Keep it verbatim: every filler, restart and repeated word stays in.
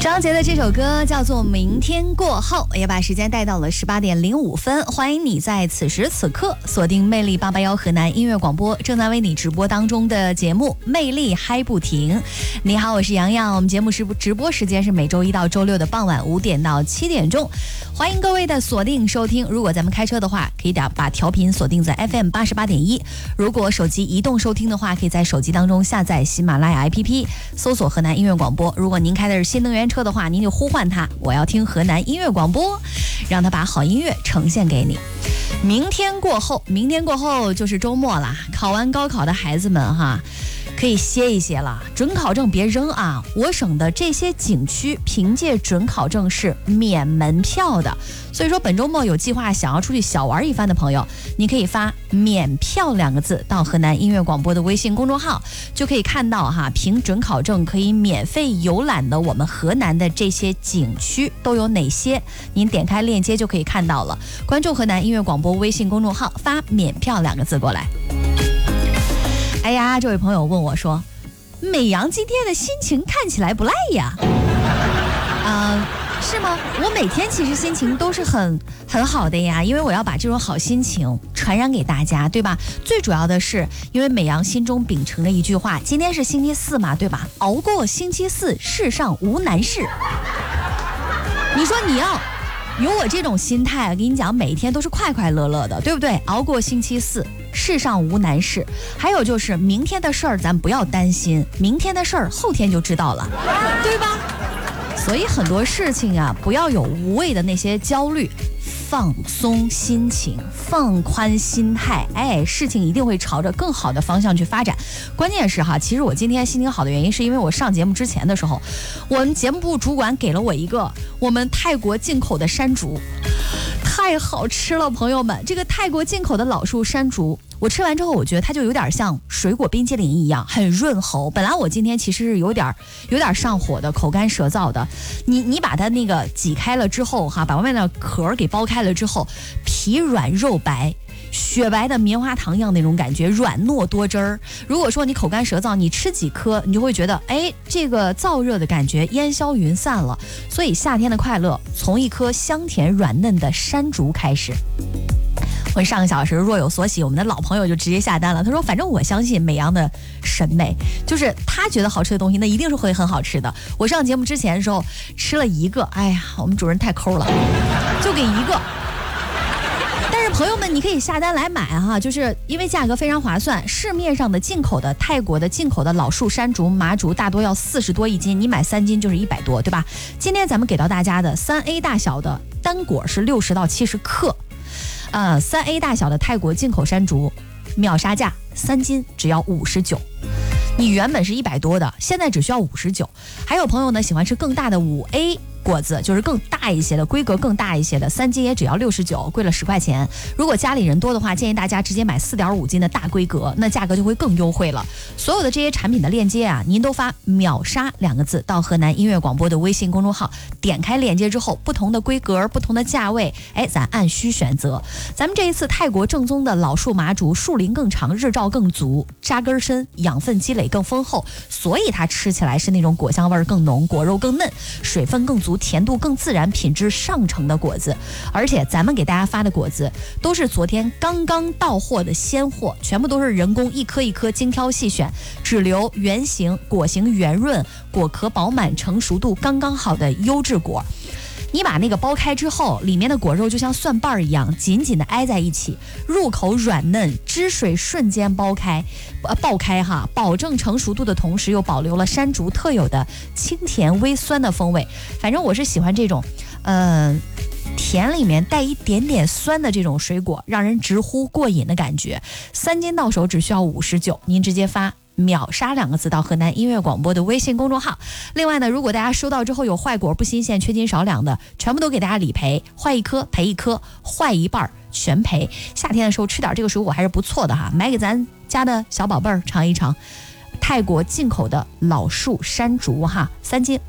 张杰的这首歌叫做《明天过后》，也把时间带到了十八点零五分。欢迎你在此时此刻锁定魅力八八幺河南音乐广播，正在为你直播当中的节目《魅力嗨不停》。你好，我是洋洋，我们节目直直播时间是每周一到周六的傍晚五点到七点钟。欢迎各位的锁定收听。如果咱们开车的话，可以打把调频锁定在 F M 八十八点一。如果手机移动收听的话，可以在手机当中下载喜马拉雅 A P P， 搜索河南音乐广播。如果您开的是新能源车的话，您就呼唤它，我要听河南音乐广播，让它把好音乐呈现给你。明天过后，明天过后就是周末啦，考完高考的孩子们哈，可以歇一歇了，准考证别扔啊！我省的这些景区凭借准考证是免门票的，所以说本周末有计划想要出去小玩一番的朋友，你可以发免票两个字到河南音乐广播的微信公众号，就可以看到哈，凭准考证可以免费游览的我们河南的这些景区都有哪些，您点开链接就可以看到了。关注河南音乐广播微信公众号，发免票两个字过来。哎呀，这位朋友问我说，美阳今天的心情看起来不赖呀。啊、呃，是吗？我每天其实心情都是很很好的呀，因为我要把这种好心情传染给大家，对吧？最主要的是，因为美阳心中秉承着一句话，今天是星期四嘛，对吧？熬过星期四，世上无难事。你说你要有我这种心态，我跟你讲，每一天都是快快乐乐的，对不对？熬过星期四，世上无难事。还有就是明天的事儿咱不要担心，明天的事儿后天就知道了，对吧？所以很多事情啊，不要有无谓的那些焦虑，放松心情，放宽心态，哎，事情一定会朝着更好的方向去发展。关键是哈，其实我今天心情好的原因是因为我上节目之前的时候，我们节目部主管给了我一个我们泰国进口的山竹，太好吃了，朋友们！这个泰国进口的老树山竹，我吃完之后，我觉得它就有点像水果冰淇淋一样，很润喉。本来我今天其实是有点有点上火的，口干舌燥的。你你把它那个挤开了之后，哈，把外面的壳给剥开了之后，皮软肉白。雪白的棉花糖一样那种感觉，软糯多汁儿。如果说你口干舌燥，你吃几颗，你就会觉得，哎，这个燥热的感觉烟消云散了。所以夏天的快乐从一颗香甜软嫩的山竹开始。我上个小时若有所喜，我们的老朋友就直接下单了。他说反正我相信美阳的审美，就是他觉得好吃的东西那一定是会很好吃的。我上节目之前的时候吃了一个，哎呀，我们主任太抠了，就给一个。但是朋友们，你可以下单来买哈，就是因为价格非常划算。市面上的进口的泰国的进口的老树山竹麻竹大多要四十多一斤，你买三斤就是一百多，对吧？今天咱们给到大家的三 A 大小的单果是六十到七十克，呃，三 A 大小的泰国进口山竹，秒杀价三斤只要五十九。你原本是一百多的，现在只需要五十九。还有朋友呢喜欢吃更大的五 A。果子就是更大一些的，规格更大一些的，三斤也只要六十九，贵了十块钱。如果家里人多的话，建议大家直接买四点五斤的大规格，那价格就会更优惠了。所有的这些产品的链接啊，您都发秒杀两个字到河南音乐广播的微信公众号，点开链接之后，不同的规格，不同的价位，哎，咱按需选择。咱们这一次泰国正宗的老树麻竹，树龄更长，日照更足，扎根深，养分积累更丰厚，所以它吃起来是那种果香味更浓，果肉更嫩，水分更足，甜度更自然，品质上乘的果子。而且咱们给大家发的果子都是昨天刚刚到货的鲜货，全部都是人工一颗一颗精挑细选，只留圆形，果形圆润，果壳饱满，成熟度刚刚好的优质果。你把那个剥开之后，里面的果肉就像蒜瓣一样紧紧的挨在一起，入口软嫩，汁水瞬间剥开呃爆开哈，保证成熟度的同时又保留了山竹特有的清甜微酸的风味。反正我是喜欢这种呃甜里面带一点点酸的这种水果，让人直呼过瘾的感觉。三斤到手只需要五十九，您直接发秒杀两个字到河南音乐广播的微信公众号。另外呢，如果大家收到之后有坏果不新鲜缺斤少两的，全部都给大家理赔，坏一颗赔一颗，坏一半全赔。夏天的时候吃点这个水果还是不错的哈，买给咱家的小宝贝儿尝一尝。泰国进口的老树山竹哈，三斤